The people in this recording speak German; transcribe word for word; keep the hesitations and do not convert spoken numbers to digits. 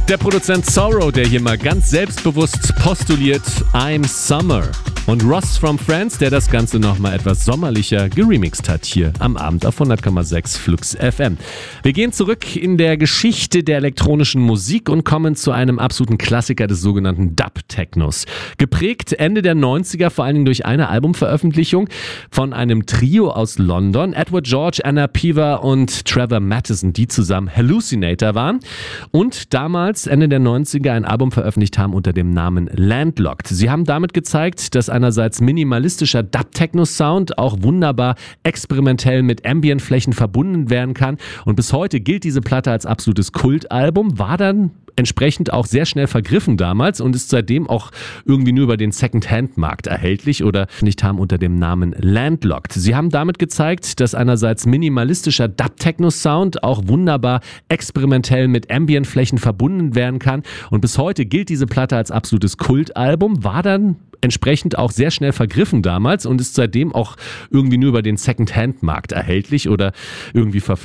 Der Produzent Sorrow, der hier mal ganz selbstbewusst postuliert, I'm Summer. Und Ross from Friends, der das Ganze nochmal etwas sommerlicher geremixed hat hier am Abend auf hundert Komma sechs Flux F M. Wir gehen zurück in der Geschichte der elektronischen Musik und kommen zu einem absoluten Klassiker des sogenannten Dub-Technos. Geprägt Ende der neunziger vor allen Dingen durch eine Albumveröffentlichung von einem Trio aus London, Edward George, Anna Piva und Trevor Mattison, die zusammen Hallucinator waren und damals Ende der neunziger ein Album veröffentlicht haben unter dem Namen Landlocked. Sie haben damit gezeigt, dass einerseits minimalistischer Dub-Techno-Sound auch wunderbar experimentell mit Ambient-Flächen verbunden werden kann. Und bis heute gilt diese Platte als absolutes Kultalbum, war dann entsprechend auch sehr schnell vergriffen damals und ist seitdem auch irgendwie nur über den Second-Hand-Markt erhältlich oder nicht haben unter dem Namen Landlocked. Sie haben damit gezeigt, dass einerseits minimalistischer Dub-Techno-Sound auch wunderbar experimentell mit Ambient-Flächen verbunden werden kann. Und bis heute gilt diese Platte als absolutes Kultalbum, war dann entsprechend auch sehr schnell vergriffen damals und ist seitdem auch irgendwie nur über den Second-Hand-Markt erhältlich oder irgendwie ver-